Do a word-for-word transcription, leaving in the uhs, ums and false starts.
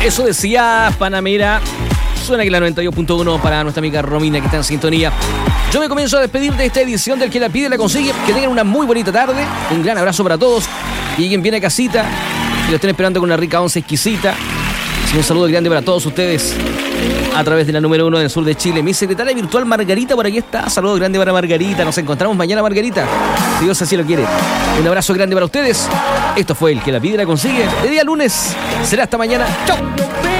Eso decía Panamera. Suena que la noventa y dos punto uno para nuestra amiga Romina, que está en sintonía. Yo me comienzo a despedir de esta edición del Que la Pide la Consigue. Que tengan una muy bonita tarde. Un gran abrazo para todos. Y quien viene a casita, que lo estén esperando con una rica once exquisita. Y un saludo grande para todos ustedes a través de la número uno del sur de Chile. Mi secretaria virtual Margarita por aquí está. Saludo grande para Margarita. Nos encontramos mañana, Margarita, si Dios así lo quiere. Un abrazo grande para ustedes. Esto fue El Que la Pide la Consigue. De día lunes. Será hasta mañana. Chau.